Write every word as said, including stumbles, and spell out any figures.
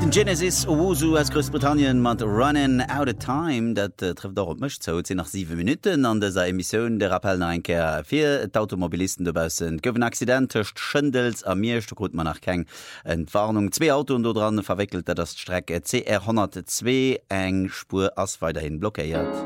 Genesis Owusu aus Großbritannien mat Running Out of Time, dat äh, trifft auch op mcht zo nach sieben Minuten an dieser Emission der Rappel einkehr fir d'Automobilisten dobausen gowen Accident töcht Schëndels a mir gut man nach keng Entwarnung zwei Auto und dran verwickelt dat das Strecke C R hundertzwei eng Spur ass weiterhin blockiert.